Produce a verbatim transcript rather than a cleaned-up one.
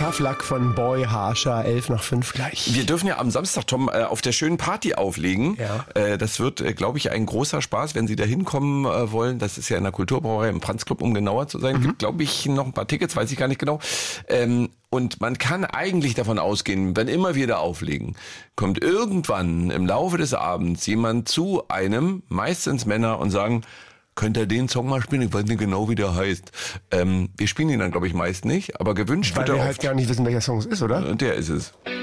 Tough Luck von Boy Harsher, elf nach fünf gleich. Wir dürfen ja am Samstag, Tom, auf der schönen Party auflegen. Ja. Das wird, glaube ich, ein großer Spaß, wenn Sie da hinkommen wollen. Das ist ja in der Kulturbrauerei im Franz-Club, um genauer zu sein. Mhm. Gibt, glaube ich, noch ein paar Tickets, weiß ich gar nicht genau. Und man kann eigentlich davon ausgehen, wenn immer wir da auflegen, kommt irgendwann im Laufe des Abends jemand zu einem, meistens Männer, und sagen, könnt ihr den Song mal spielen? Ich weiß nicht genau, wie der heißt. Ähm, wir spielen ihn dann, glaube ich, meist nicht, aber gewünscht Weil wird er wir oft. halt gar nicht wissen, welcher Song es ist, oder? Der ist es.